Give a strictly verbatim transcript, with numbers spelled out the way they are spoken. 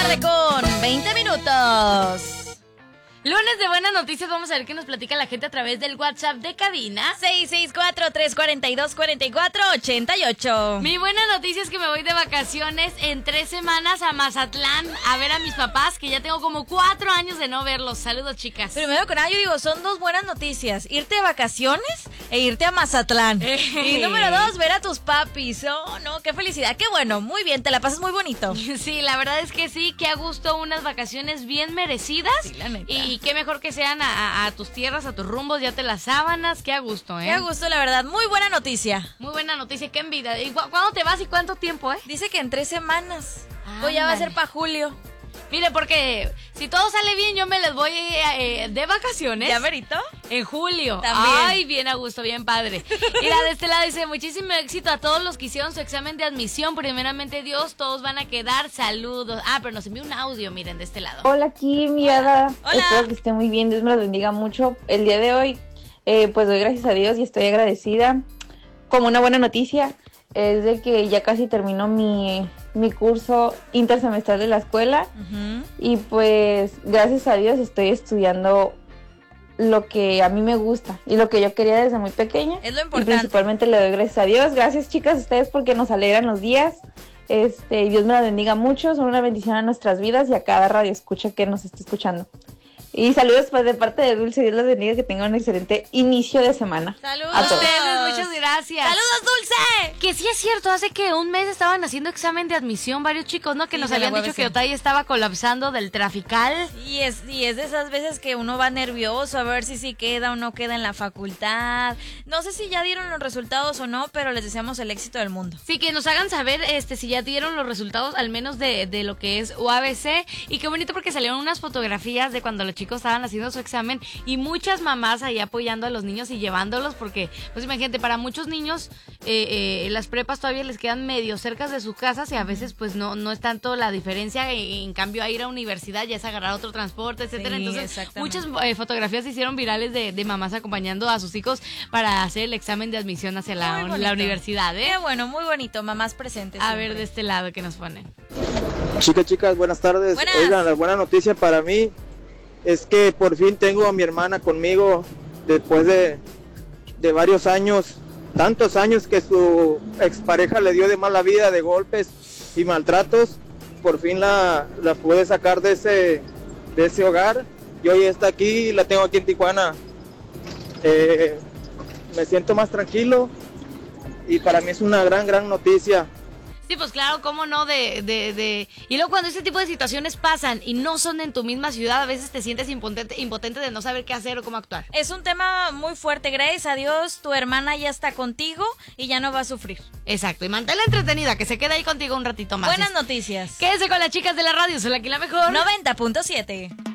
tarde con veinte minutos. Lunes de buenas noticias, vamos a ver qué nos platica la gente a través del WhatsApp de cabina. seis seis cuatro, tres cuatro dos, cuatro cuatro ocho ocho. Mi buena noticia es que me voy de vacaciones en tres semanas a Mazatlán a ver a mis papás, que ya tengo como cuatro años de no verlos. Saludos, chicas. Primero que nada, yo digo, son dos buenas noticias: irte de vacaciones e irte a Mazatlán. Y número dos, ver a tus papis. Oh, no, qué felicidad, qué bueno, muy bien, te la pasas muy bonito. Sí, la verdad es que sí, que a gusto, unas vacaciones bien merecidas. Sí, la neta. Y qué mejor que sean a, a, a tus tierras, a tus rumbos, ya te las sábanas, qué a gusto, ¿eh? Qué a gusto, la verdad, muy buena noticia. Muy buena noticia, qué envidia. ¿Y cu- cuándo te vas y cuánto tiempo, eh? Dice que en tres semanas. Pues ya va a ser para julio. Mire, porque si todo sale bien, yo me les voy eh, de vacaciones. ¿Ya verito? En julio. También. Ay, bien a gusto, bien padre. Mira, de este lado dice, muchísimo éxito a todos los que hicieron su examen de admisión. Primeramente Dios, todos van a quedar. Saludos. Ah, pero nos envió un audio, miren, de este lado. Hola, aquí mi Ada. Hola. Espero que esté muy bien, Dios me los bendiga mucho. El día de hoy, eh, pues doy gracias a Dios y estoy agradecida. Como una buena noticia es de que ya casi terminó mi, mi curso intersemestral de la escuela. Uh-huh. Y pues gracias a Dios estoy estudiando lo que a mí me gusta y lo que yo quería desde muy pequeña. Es lo Y importante. principalmente le doy gracias a Dios. Gracias, chicas, a ustedes porque nos alegran los días. Este, Dios me la bendiga mucho, son una bendición a nuestras vidas y a cada radio escucha que nos esté escuchando. Y saludos pues de parte de Dulce, Dios los bendiga, que tengan un excelente inicio de semana. Saludos. A todos. Ustedes, muchas gracias. ¡Saludos, Dulce! Que sí es cierto, hace que un mes estaban haciendo examen de admisión varios chicos, ¿no? Que Sí, nos de la habían dicho U A B C. que Otay estaba colapsando del trafical. Y es, y es de esas veces que uno va nervioso a ver si sí queda o no queda en la facultad. No sé si ya dieron los resultados o no, pero les deseamos el éxito del mundo. Sí, que nos hagan saber este si ya dieron los resultados, al menos de, de lo que es U A B C. Y qué bonito porque salieron unas fotografías de cuando los chicos estaban haciendo su examen y muchas mamás ahí apoyando a los niños y llevándolos porque, pues imagínate, para muchos niños eh, eh, las prepas todavía les quedan medio cercas de sus casas y a veces pues no, no es tanto la diferencia. En, en cambio, a ir a universidad ya es agarrar otro transporte, etcétera. Sí, Entonces, exactamente. muchas eh, fotografías se hicieron virales de, de mamás acompañando a sus hijos para hacer el examen de admisión hacia la, Muy bonito. la universidad, ¿eh? Qué bueno, muy bonito, mamás presentes. A siempre. ver, de este lado que nos ponen. Chicas, chicas, buenas tardes. Buenas. Oigan, la buena noticia para mí es que por fin tengo a mi hermana conmigo después de, de varios años, tantos años que su expareja le dio de mala vida, de golpes y maltratos. Por fin la, la pude sacar de ese, de ese hogar y hoy está aquí, la tengo aquí en Tijuana. Eh, me siento más tranquilo y para mí es una gran, gran noticia. Sí, pues claro, cómo no, de, de, de... Y luego cuando este tipo de situaciones pasan y no son en tu misma ciudad, a veces te sientes impotente, impotente de no saber qué hacer o cómo actuar. Es un tema muy fuerte, gracias a Dios, tu hermana ya está contigo y ya no va a sufrir. Exacto, y manténla entretenida, que se quede ahí contigo un ratito más. Buenas noticias. Quédese con las chicas de la radio, soy aquí la mejor. noventa punto siete.